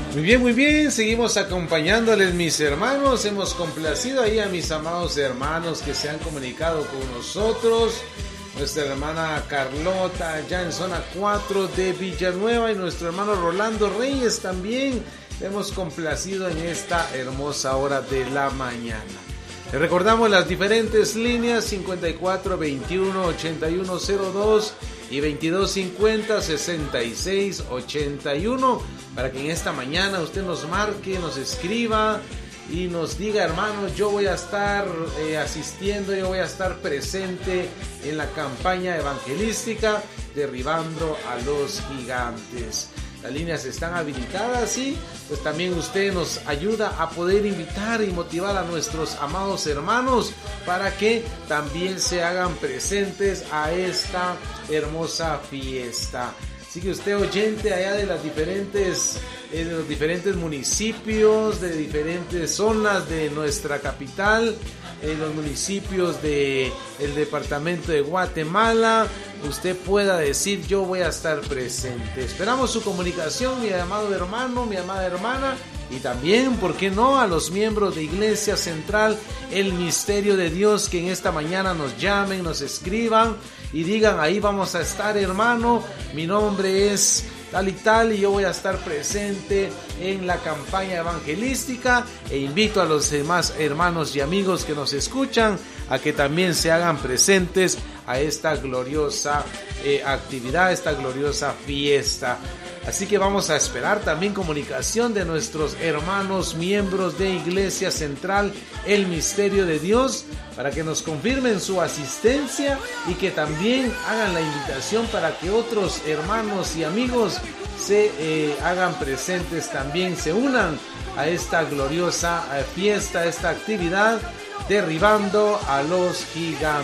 Muy bien, seguimos acompañándoles mis hermanos, hemos complacido ahí a mis amados hermanos que se han comunicado con nosotros, nuestra hermana Carlota allá en zona 4 de Villanueva y nuestro hermano Rolando Reyes también, hemos complacido en esta hermosa hora de la mañana. Les recordamos las diferentes líneas 54 21 81 02 y 22 50 66 81 para que en esta mañana usted nos marque, nos escriba y nos diga: hermano, yo voy a estar asistiendo, yo voy a estar presente en la campaña evangelística Derribando a los Gigantes. Las líneas están habilitadas y pues también usted nos ayuda a poder invitar y motivar a nuestros amados hermanos para que también se hagan presentes a esta hermosa fiesta. Así que usted, oyente allá de los diferentes municipios, de diferentes zonas de nuestra capital, los municipios del departamento de Guatemala, usted pueda decir: yo voy a estar presente. Esperamos su comunicación, mi amado hermano, mi amada hermana, y también, ¿por qué no?, a los miembros de Iglesia Central El Misterio de Dios, que en esta mañana nos llamen, nos escriban y digan: ahí vamos a estar, hermano, mi nombre es tal y yo voy a estar presente en la campaña evangelística, e invito a los demás hermanos y amigos que nos escuchan a que también se hagan presentes a esta gloriosa actividad, esta gloriosa fiesta. Así que vamos a esperar también comunicación de nuestros hermanos miembros de Iglesia Central El Misterio de Dios para que nos confirmen su asistencia y que también hagan la invitación para que otros hermanos y amigos se hagan presentes también, se unan a esta gloriosa fiesta, a esta actividad Derribando a los Gigantes.